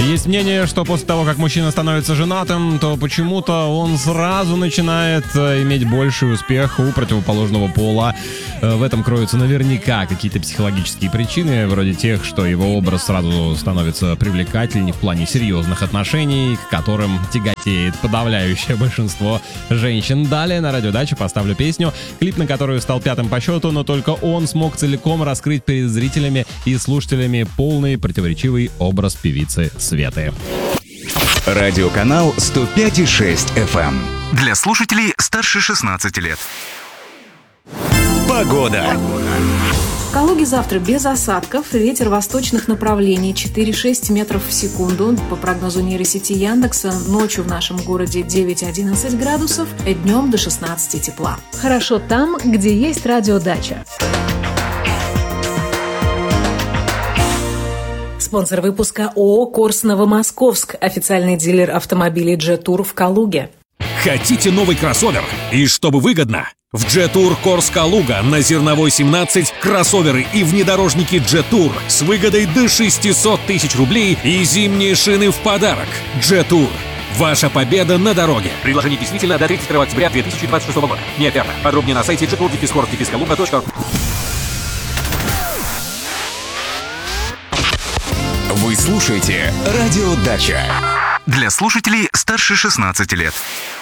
Есть мнение, что после того, как мужчина становится женатым, то почему-то он сразу начинает иметь больший успех у противоположного пола. В этом кроются наверняка какие-то психологические причины, вроде тех, что его образ сразу становится привлекательнее в плане серьезных отношений, к которым тяготеет подавляющее большинство женщин. Далее на радиодаче поставлю песню, клип на которую стал 5-м по счету, но только он смог целиком раскрыть перед зрителями и слушателями полный противоречивый образ певицы Светы. Радиоканал 105,6 FM. Для слушателей старше 16 лет. Погода. В Калуге завтра без осадков, ветер восточных направлений 4-6 метров в секунду. По прогнозу нейросети Яндекса, ночью в нашем городе 9-11 градусов, днем до 16 тепла. Хорошо там, где есть радиодача. Спонсор выпуска ООО «Корс Новомосковск», официальный дилер автомобилей Jet-Tour в Калуге. Хотите новый кроссовер? И чтобы выгодно? В Jet-Tour Корс Калуга на Зерновой 17 кроссоверы и внедорожники Jet-Tour с выгодой до 600 тысяч рублей и зимние шины в подарок. Jet-Tour. Ваша победа на дороге. Предложение действительно до 31 октября 2026 года. Не оферта. Подробнее на сайте jetur-kors-kaluga.ru. Вы слушаете «Радио Дача». Для слушателей старше 16 лет.